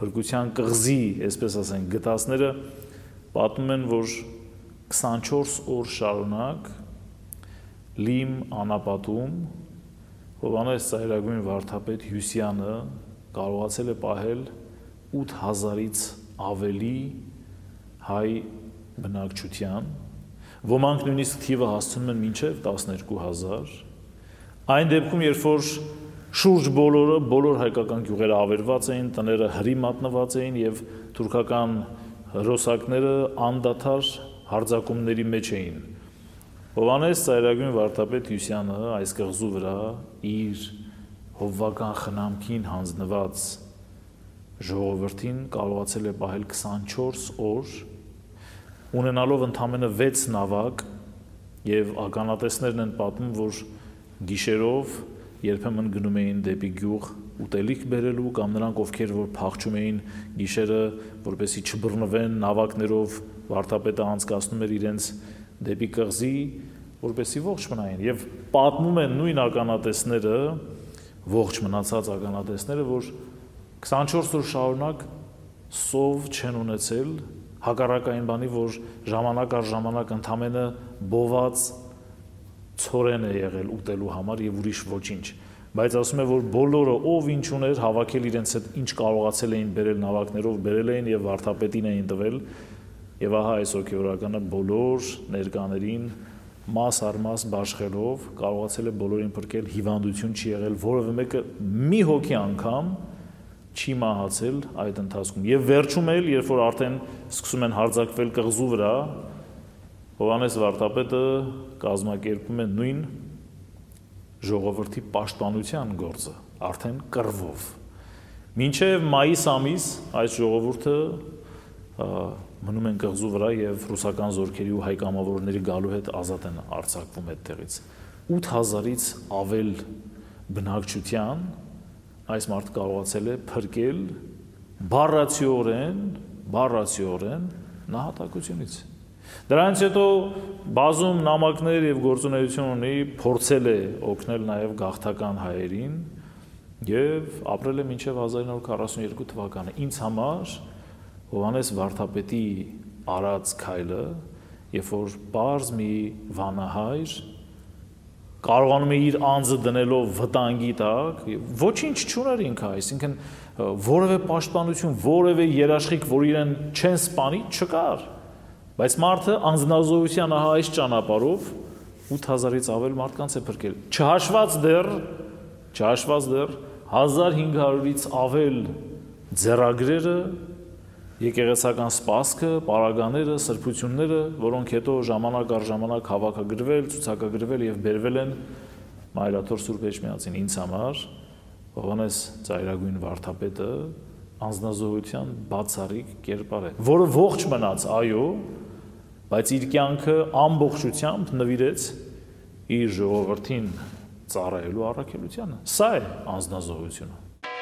փրկության կղզի, այսպես ասենք, գտածները պատմում են, որ 24 օր շարունակ լիմ անապատում Հովհաննես ծայրագույն վարդապետ Հյուսյանը կարողացել է պահել 8000-ից ավելի հայ բնակչության, ոմանք նույնիսկ թիվը հասցնում են մինչև 12000, այն դեպքում, երբ որ շուրջ բոլոր հայկական գյուղերը ավերված էին, տները հրի մատնված էին և թուրքական հրոսակները անդադար հարձակումների մեջ էին։ Հովհաննես ծայրագույն վարդապետ Հյուսյանը այս կղզու վրա իր հովվական խնամքին հանձնված ժողովրդին կարողացել է պահել 24 օր, ունենալով ընդամենը 6 նավակ, և ականատեսներն են պատմում, որ գիշերով երբեմն գնում էին դեպի գյուղ ուտելիք բերելու, կամ նրանք, ովքեր որ փախչում էին գիշերը, որպեսզի չբռնվեն նավակներով, վարդապետը անցկացնում էր իրենց դեպի կղզի, որպեսզի ողջ մնային, և պատմում են նույն ականատեսները, ողջ մնացած ականատեսները, որ 24 օր շարունակ սով չեն ունեցել, հակառակ այն բանի, որ ժամանակ առ ժամանակ ընդամենը բոված ցորեն է եղել ուտելու համար և ուրիշ ոչինչ, բայց ասում է, որ բոլորը ով ինչ ուներ, հավաքել իրենց հետ ինչ կարողացել էին բերել նավակներով, բերել էին և վարդապետին էին տվել, և ահա այս հոգևորականը բոլոր ներկաներին մաս առ մաս բաշխելով կարողացել է բոլորին փրկել, հիվանդություն չի եղել, որևէ մեկը մի հոգի անգամ չի մահացել այդ ընթացքում, և վերջում էլ, երբ որ արդեն սկսում են հարձակվել կղզու վրա, Հովհաննես վարդապետը կազմակերպում է նույն ժողովրդի պաշտպանության գործը, արդեն կռվով։ Մինչև մայիս ամիս այս ժողովուրդը մնում են կղզու վրա և ռուսական զորքերի ու հայ կամավորների գալու հետ ազատ են արձակվում այդտեղից։ 8000-ից ավել բնակչության այս մարդը կարողացել է փրկել բառացիորեն նահատակությունից։ Դրանից հետո բազում նամակներ և գործունեություն ունի, փորձել է օգնել նաև գաղթական հայերին և ապրել է մինչև 1942 թվականը։ Ինձ համար Հովհաննես վարդապետի արած քայլը, երբ որ պարզ մի վանահայր կարողանում է իր անձը դնելով վտանգի տակ, ոչինչ չուներ ինքը, այսինքն որևէ պաշտպանություն, որևէ երաշխիք, որ իրեն չեն սպանի, չկար, բայց մարդը անձնազոհության ահա այս ճանապարհով 8000-ից ավել մարդկանց է փրկել, չհաշված դեռ 1500-ից ավել ձեռագրերը, եկեղեցական սպասքը, պարագաները, սրբությունները, որոնք հետո ժամանակ առ ժամանակ հավաքագրվել, ցուցակագրվել և բերվել են Մայրաթոր Սուրբ Էջմիածին։ Ինձ համար Հովհաննես ծայրագույն վարդապետը անձնազոհության բացառիկ կերպար է, որը ողջ մնաց, այո, բայց իր կյանքը ամբողջությամբ նվիրեց իր ժողովրդին ծառայելու առաքելությանը։ Սա է անձնազոհությունը։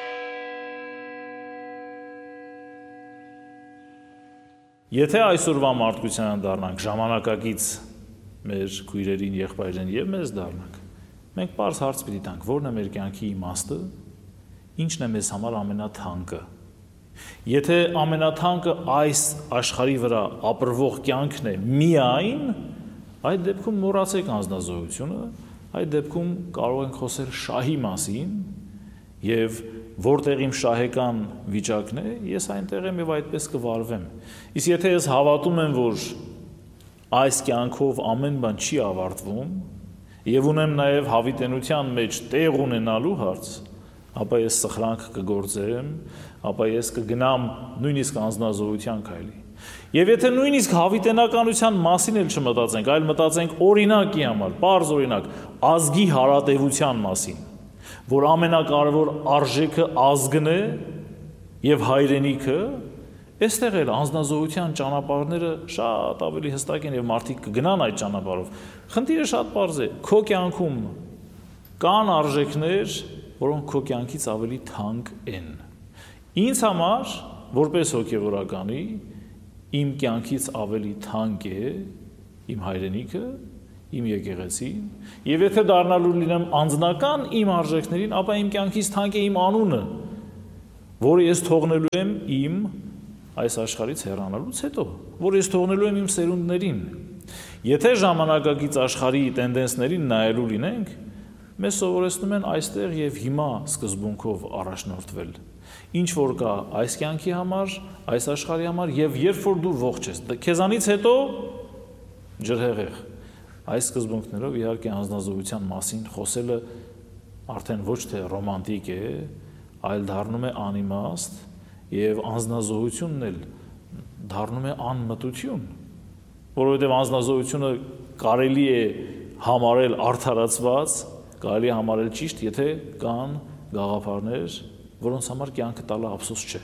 Եթե այսօրվա մարդկությանը դառնանք, ժամանակակից մեր քույրերին, եղբայրերին և մեզ դառնանք, մենք պարզ հարց պիտի տանք, որն է մեր կյանքի իմաստը, ինչն է մեզ համար ամենաթանկը։ Եթե ամենաթանկը այս աշխարհի վրա ապրվող կյանքն է միայն, այդ դեպքում մոռացեք անձնազոհությունը, այդ դեպքում կարող ենք խոսել շահի մասին և որտեղ իմ շահեկան վիճակն է, ես այնտեղ եմ և այդպես կվարվեմ։ Իսկ եթե ես հավատում եմ, որ այս կյանքով ամեն բան չի ավարտվում և ունեմ նաև հավիտենության մեջ տեղ ունենալու հարց, ապա ես սխրանք կգործեմ, ապա ես կգնամ նույնիսկ անձնազոհության քայլի։ Եվ եթե նույնիսկ հավիտենականության մասին էլ չմտածենք, այլ մտածենք օրինակի համար, պարզ օրինակ, ազգի հարատևության մասին, որ ամենակարևոր արժեքը ազգն է և հայրենիքը, այստեղ էլ անձնազոհության ճանապարհները շատ ավելի հստակ են և մարդիկ կգնան այդ ճանապարհով։ Խնդիրը շատ պարզ է, քո կյանքում կան արժեքներ, որոնք քո կյանքից ավելի թանկ են։ Ինձ համար, որպես հոգևորականի, իմ կյանքից ավելի թանկ է իմ հայրենիքը, իմ եկեղեցին, և եթե դառնալու լինեմ անձնական իմ արժեքներին, ապա իմ կյանքից թանկ է իմ անունը, որը ես թողնելու եմ իմ այս աշխարհից հեռանալուց հետո, որ ես թողնելու եմ իմ սերունդներին։ Եթե ժամանակակից աշխարհի տենդենսներին նայելու լինենք, մեզ սովորեցնում են այստեղ եւ հիմա սկզբունքով առաջնորդվել։ Ինչ որ կա այս կյանքի համար, այս աշխարհի համար եւ երբ որ դու ողջ ես, քեզանից հետո ջրհեղեղ։ Այս սկզբունքներով իհարկե անձնազոհության մասին խոսելը արդեն ոչ թե ռոմանտիկ է, այլ դառնում է անիմաստ եւ անձնազոհությունն էլ դառնում է անմտություն, որովհետեւ անձնազոհությունը կարելի է համարել արդարացված, կարելի է համարել ճիշտ, եթե կան գաղափարներ, որոնց համար կյանքը տալը ափսոս չէ։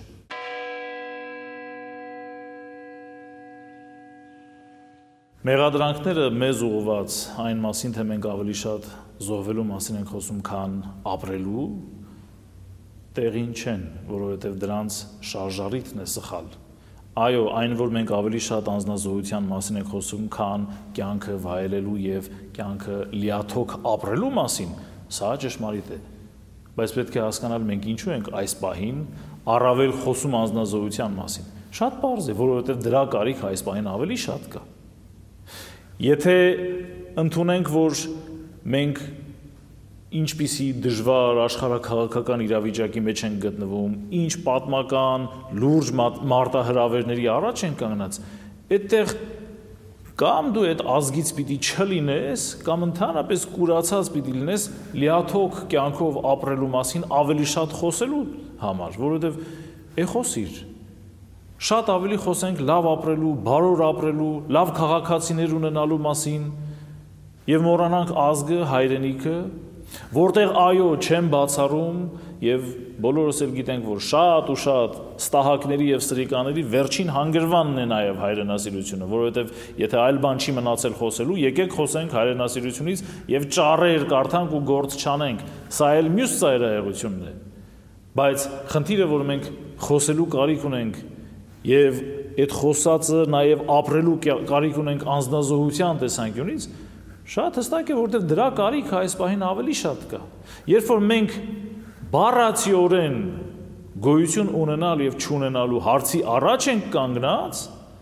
Մեղադրանքները մեզ ուղղված այն մասին, թե մենք ավելի շատ զոհվելու մասին ենք խոսում, քան ապրելու, տեղին չեն, որովհետև դրանց շարժառիթն է սխալ։ Այո, այն, որ մենք ավելի շատ անձնազոհության մասին ենք խոսում, քան կյանքը վայելելու եւ կյանքը լիաթոք ապրելու մասին, սա ճշմարիտ է։ Բայց պետք է հասկանալ մենք ինչու ենք այս պահին առավել խոսում անձնազոհության մասին։ Շատ պարզ է, որովհետև դրա կարիքը այս պահին ավելի շատ կա։ Եթե ընդունենք, որ մենք ինչպիսի դժվար աշխարհաքաղաքական իրավիճակի մեջ ենք գտնվում, ինչ պատմական լուրջ մարտահրավերների առաջ ենք կանգնած, այդտեղ կամ դու այդ ազգից պիտի չլինես, կամ ընդհանրապես կուրացած պիտի լինես լիաթոք կյանքով ապրելու մասին ավելի շատ խոսելու համար, որովհետև խոսիր, շատ ավելի խոսենք լավ ապրելու, բարոր ապրելու, լավ քաղաքացիներ ունենալու մասին եւ մոռանանք ազգը, հայրենիքը, որտեղ այո չեմ բացառում եւ բոլորս էլ գիտենք, որ շատ ու շատ ստահակների եւ սրիկաների վերջին հանգրվանն է նաեւ հայրենասիրությունը, որովհետեւ եթե այլ բան չի մնացել խոսելու, եկեք խոսենք հայրենասիրությունից եւ ճառեր կարդանք ու գործ չանենք։ Սա էլ մյուս ծայրահեղությունն է։ Բայց խնդիրը, որ մենք խոսելու կարիք ունենք եւ այդ խոսածը նաեւ ապրելու կարիք ունենք անձնազոհության տեսանկյունից, շատ հստակ է, որովհետև դրա կարիքը այս պահին ավելի շատ կա։ Երբ որ մենք բառացիորեն գոյություն ունենալ եւ չունենալու հարցի առաջ ենք կանգնած,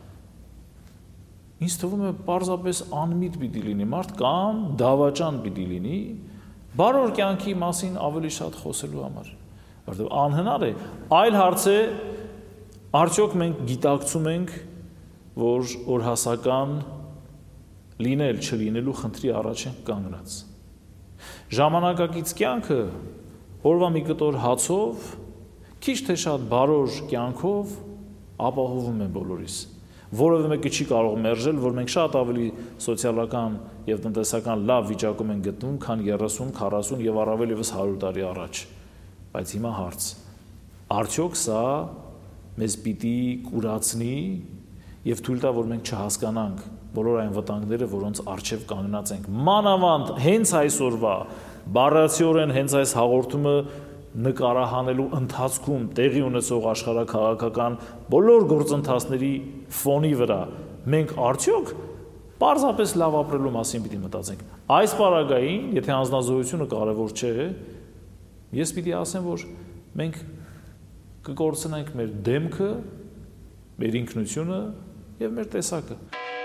ինձ թվում է պարզապես անմիտ պիտի լինի մարդ կամ դավաճան պիտի լինի բարոր կյանքի մասին ավելի շատ խոսելու համար, որովհետև անհնար է։ Այլ հարց է, արդյոք մենք գիտակցում ենք, որ օրհասական լինել չլինելու խնդրի առաջ ենք կանգնած։ Ժամանակակից կյանքը օրվա մի կտոր հացով, քիչ թե շատ բարոր կյանքով ապահովում է բոլորիս։ Որևէ մեկը չի կարող մերժել, որ մենք շատ ավելի սոցիալական եւ տնտեսական լավ վիճակում ենք գտնվում, քան 30, 40 եւ առավել եւս 100 տարի առաջ։ Բայց հիմա հարց. արդյոք սա մեզ պիտի կուրացնի եւ թույլ տա, որ մենք չհասկանանք բոլոր այն վտանգները, որոնց առջև կանգնած ենք։ Մանավանդ հենց այսօրվա բառացիորեն հենց այս հաղորդումը նկարահանելու ընթացքում տեղի ունեցող աշխարհաքաղաքական բոլոր գործընթացների ֆոնի վրա մենք արդյոք պարզապես լավ ապրելու մասին պիտի մտածենք։ Այս պարագային, եթե անձնազոհությունը կարևոր չէ, ես պիտի ասեմ, որ մենք կկորցնենք մեր դեմքը, մեր ինքնությունը եւ մեր տեսակը։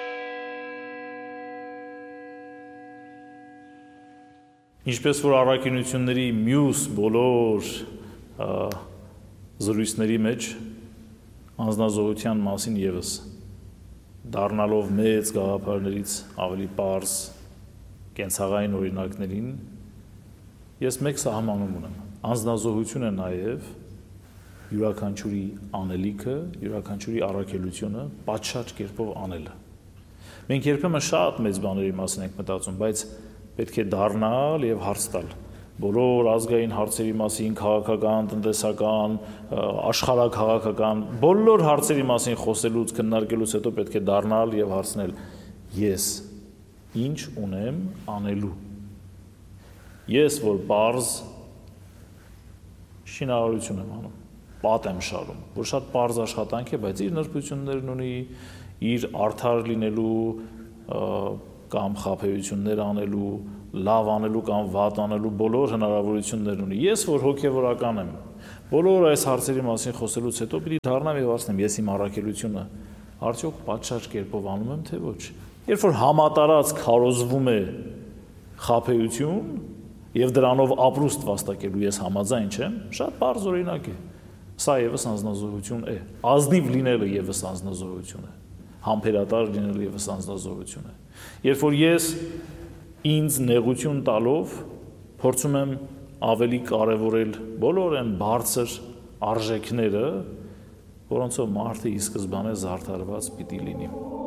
Ինչպես որ առաքինությունների մյուս բոլոր զրույցների մեջ անձնազոհության մասին եւս դառնալով մեծ գաղափարներից ավելի պարզ կենցաղային օրինակներին, ես մեկ սահմանում ունեմ։ Անձնազոհությունը նաեւ յուրաքանչյուրի անելիքը, յուրաքանչյուրի առաքելությունը պատշաճ կերպով անելը։ Մենք երբեմն շատ մեծ բաների մասին ենք մտածում, բայց պետք է դառնալ եւ հարց տալ բոլոր ազգային հարցերի մասին, քաղաքական, տնտեսական, աշխարհաքաղաքական, բոլոր հարցերի մասին խոսելուց, քննարկելուց հետո պետք է դառնալ եւ հարցնել. ես ինչ ունեմ անելու։ Ես որ բարձ շինարարություն եմ անում, պատ եմ շարում, որ շատ պարզ աշխատանք է, բայց իր նրբություններն ունի, իր արդար լինելու կամ խաբեություններ անելու, լավ անելու կամ վատ անելու բոլոր հնարավորություններ ունի։ Ես որ հոգևորական եմ, բոլոր այս հարցերի մասին խոսելուց հետո պիտի դառնամ եւ ասեմ, ես իմ առաքելությունը արդյոք պատշաճ կերպով անում եմ, թե ոչ։ Երբ որ համատարած քարոզվում է խաբեություն եւ դրանով ապրուստ վաստակելու ես համաձայն չեմ, շատ բարձ օրինակ է։ Սա եւս անձնազոհություն է։ Ազնիվ լինելը եւս անձնազոհություն է։ Համբերատար լինելը եւս անձնազոհություն է։ Երբ որ ես ինձ նեղություն տալով փորձում եմ ավելի կարևորել բոլոր այն բարձր արժեքները, որոնցով մարդը ի սկզբանե զարդարված պիտի լինի։